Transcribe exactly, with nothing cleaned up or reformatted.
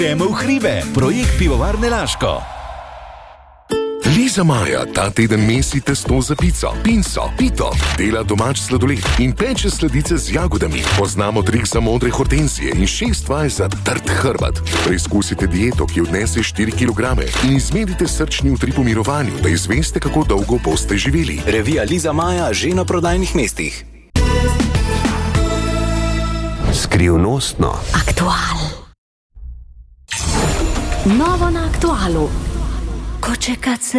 Gremo v hribe, projekt Pivovarne Laško. Liza Maja ta teden mesi testo za pico, pinso, pito, dela domač sladoled in peče sladice z jagodami. Poznamo trik za modre hortenzije in šest vaj za trd hrbet. Preizkusite dieto, ki odnese štiri kilograme in izmerite srčni utrip v mirovanju, da izveste, kako dolgo boste živeli. Revija Liza Maja že na prodajnih mestih. Skrivnostno. Aktual. Novo na Aktualu. Ko če kad se